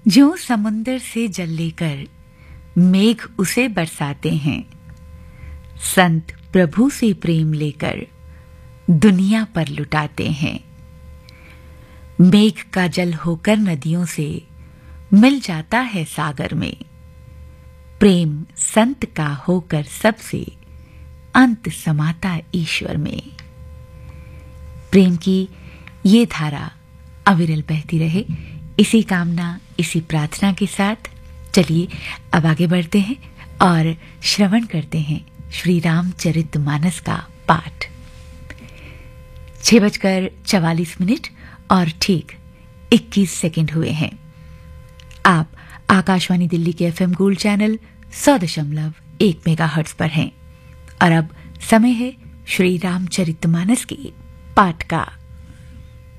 जो समुंदर से जल लेकर मेघ उसे बरसाते हैं, संत प्रभु से प्रेम लेकर दुनिया पर लुटाते हैं। मेघ का जल होकर नदियों से मिल जाता है सागर में, प्रेम संत का होकर सबसे अंत समाता ईश्वर में। प्रेम की ये धारा अविरल बहती रहे, इसी कामना, इसी प्रार्थना के साथ चलिए अब आगे बढ़ते हैं और श्रवण करते हैं श्री रामचरितमानस का पाठ। 6:44 और ठीक 21 सेकंड हुए हैं। आप आकाशवाणी दिल्ली के एफएम गोल्ड चैनल 100.1 मेगाहर्ट्ज पर हैं और अब समय है श्री रामचरितमानस के पाठ का।